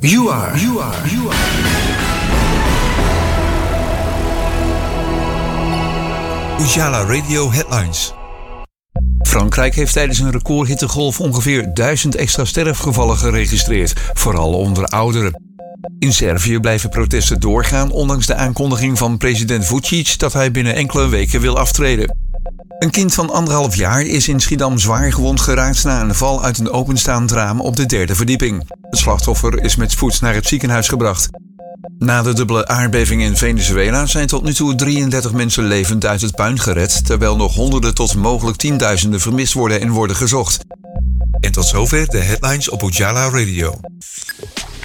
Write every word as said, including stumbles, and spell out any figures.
You are. You are. You are. Ujala Radio Headlines. Frankrijk heeft tijdens een recordhittegolf ongeveer duizend extra sterfgevallen geregistreerd, vooral onder ouderen. In Servië blijven protesten doorgaan, ondanks de aankondiging van president Vučić dat hij binnen enkele weken wil aftreden. Een kind van anderhalf jaar is in Schiedam zwaar gewond geraakt na een val uit een openstaand raam op de derde verdieping. Het slachtoffer is met spoed naar het ziekenhuis gebracht. Na de dubbele aardbeving in Venezuela zijn tot nu toe drieëndertig mensen levend uit het puin gered, terwijl nog honderden tot mogelijk tienduizenden vermist worden en worden gezocht. En tot zover de headlines op Ujala Radio.